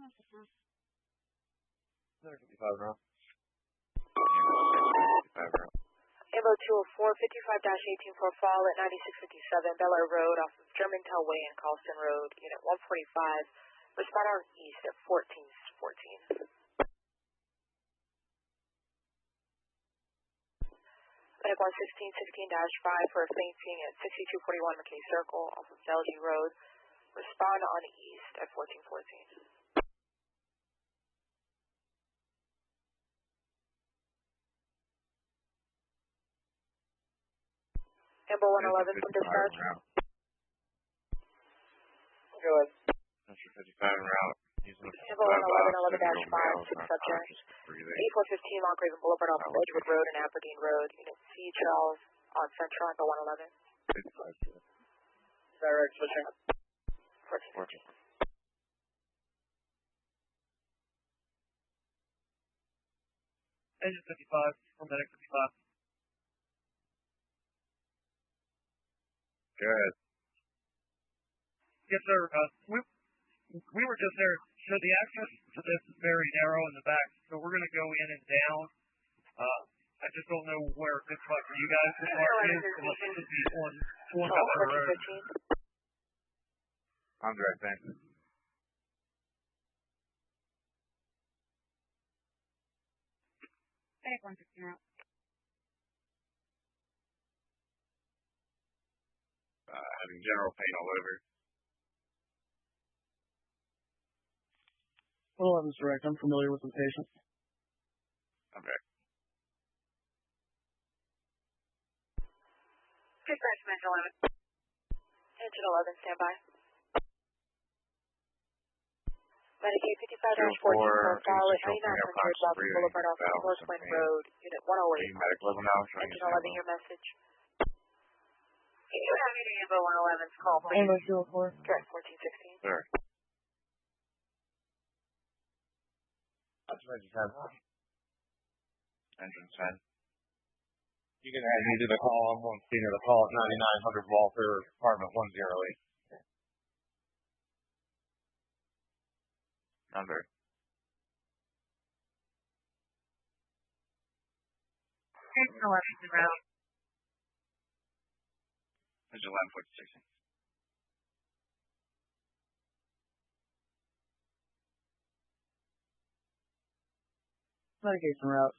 round. Ambo 204, 55-18 for a fall at 9657 Bel Air Road off of Germantown Way and Carlson Road, Unit 145. Respond on east at 1414. Medic 116-16-5 for a fainting at 6241 McKay Circle off of Bellevue Road. Respond on east at 1414. Ambo 111 from dispatch. Go ahead. Mr. 55 en route. Ambo 111, 11-5, 6 subjects. 8415 Long Raven Boulevard off of Edgewood Road and Aberdeen Road. Unit C. Charles on Central, Ambo 111. Direct switching. 14. Engine 55 from Medic 55. Good. Yes, sir. We were just there. So the access to this is very narrow in the back, so we're going to go in and down. I just don't know where a good spot for you guys to park is. This would be one up the road. I'm direct, thanks. Medic 115 out. Having general pain all over. 111's direct. I'm familiar with the patient. Okay. Dispatch, Engine 11. Engine 11, stand by. Medicaid 55-14 for a fall at 9900 Robin Boulevard off of North Point Road, Unit 108. Medic level now. Engine 11, your message. Can you have any Ambo 111's call, please? Ambo 204. Direct 1416. Sir. That's Engine 10. Engine 10. You can add me to the call. I'm on scene of the call at 9900 Walter, apartment 108. Number. Engine 11's en route. Engine 11, 1416. Medication route.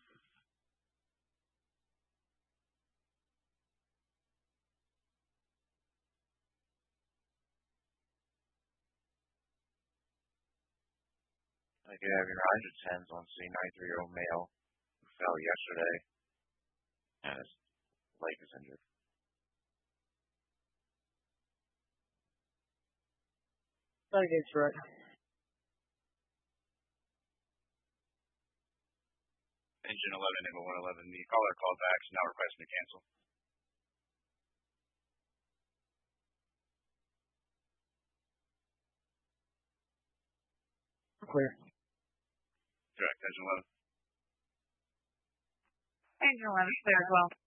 I could have your 110s on C93-year-old male who fell yesterday and his leg is injured. Medicate's direct. Engine 11, Ambo 111. The caller called back, so now requesting to cancel. Clear. Direct, Engine 11. Engine 11's clear as well.